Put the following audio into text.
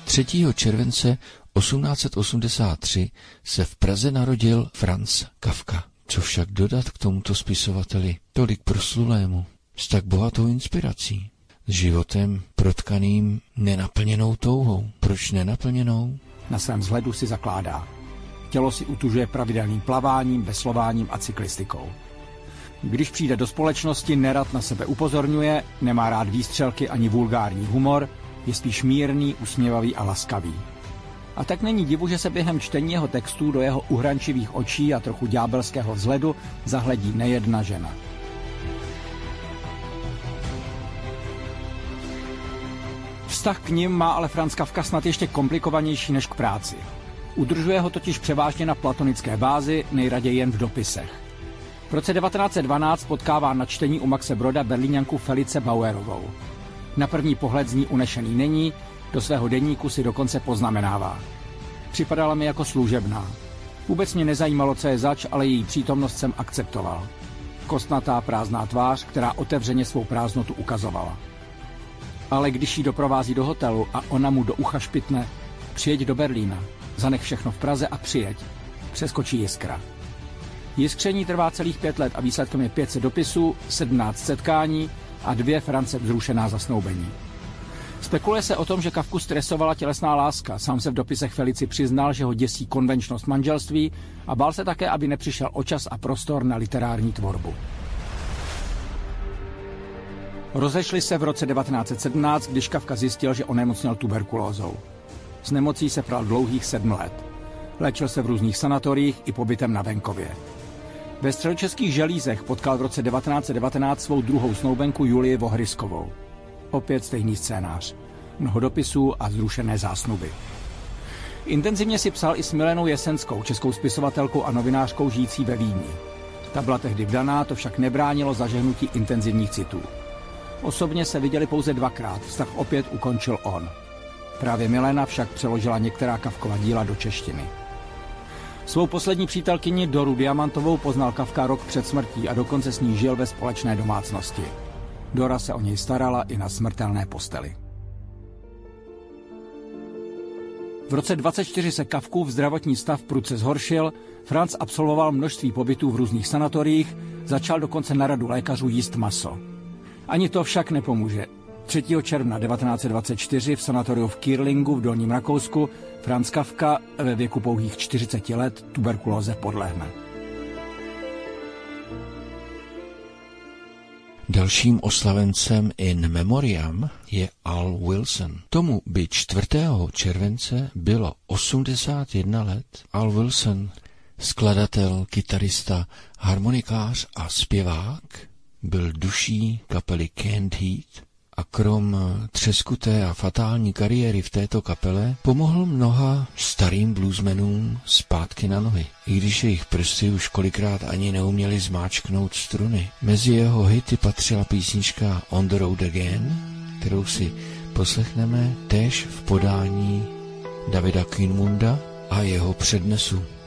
3. července 1883 se v Praze narodil Franz Kafka. Co však dodat k tomuto spisovateli, tolik proslulému, s tak bohatou inspirací, s životem protkaným nenaplněnou touhou. Proč nenaplněnou? Na svém vzhledu si zakládá. Tělo si utužuje pravidelným plaváním, veslováním a cyklistikou. Když přijde do společnosti, nerad na sebe upozorňuje, nemá rád výstřelky ani vulgární humor, je spíš mírný, usměvavý a laskavý. A tak není divu, že se během čtení jeho textů do jeho uhrančivých očí a trochu ďábelského vzhledu zahledí nejedna žena. Vztah k nim má ale Franz Kafka snad ještě komplikovanější než k práci. Udržuje ho totiž převážně na platonické bázi, nejraději jen v dopisech. V roce 1912 potkává na čtení u Maxe Broda Berlíňanku Felice Bauerovou. Na první pohled z ní unešený není, do svého deníku si dokonce poznamenává. Připadala mi jako služebná. Vůbec mě nezajímalo, co je zač, ale její přítomnost jsem akceptoval. Kostnatá prázdná tvář, která otevřeně svou prázdnotu ukazovala. Ale když jí doprovází do hotelu a ona mu do ucha špitne, přijeď do Berlína, zanech všechno v Praze a přijeď. Přeskočí jiskra. Jiskření trvá celých 5 let a výsledkem je 500 dopisů, 17 setkání a 2 Francem vzrušená zasnoubení. Spekuluje se o tom, že Kafku stresovala tělesná láska. Sám se v dopisech Felici přiznal, že ho děsí konvenčnost manželství a bál se také, aby nepřišel o čas a prostor na literární tvorbu. Rozešli se v roce 1917, když Kafka zjistil, že onemocněl tuberkulózou. S nemocí se pral dlouhých 7 let. Léčil se v různých sanatoriích i pobytem na venkově. Ve Středočeských Želízech potkal v roce 1919 svou druhou snoubenku Julii Vohryskovou. Opět stejný scénář. Mnoho dopisů a vzrušené zásnuby. Intenzivně si psal i s Milenou Jesenskou, českou spisovatelkou a novinářkou žijící ve Vídni. Ta byla tehdy vdaná, to však nebránilo zažehnutí intenzivních citů. Osobně se viděli pouze 2krát, vztah opět ukončil on. Právě Milena však přeložila některá Kafkova díla do češtiny. Svou poslední přítelkyni Doru Diamantovou poznal Kafka rok před smrtí a dokonce s ní žil ve společné domácnosti. Dora se o něj starala i na smrtelné posteli. V roce 1924 se Kafkův zdravotní stav prudce zhoršil, Franz absolvoval množství pobytů v různých sanatoriích, začal dokonce na radu lékařů jíst maso. Ani to však nepomůže. 3. června 1924 v sanatoriu v Kirlingu v Dolním Rakousku Franz Kafka ve věku pouhých 40 let tuberkulóze podlehne. Dalším oslavencem in memoriam je Al Wilson. Tomu by 4. července bylo 81 let. Al Wilson, skladatel, kytarista, harmonikář a zpěvák, byl duší kapely Canned Heat a krom třeskuté a fatální kariéry v této kapele pomohl mnoha starým bluesmenům zpátky na nohy, i když jejich prsty už kolikrát ani neuměli zmáčknout struny. Mezi jeho hity patřila písnička On the Road Again, kterou si poslechneme též v podání Davida Kühnmunda a jeho přednesu.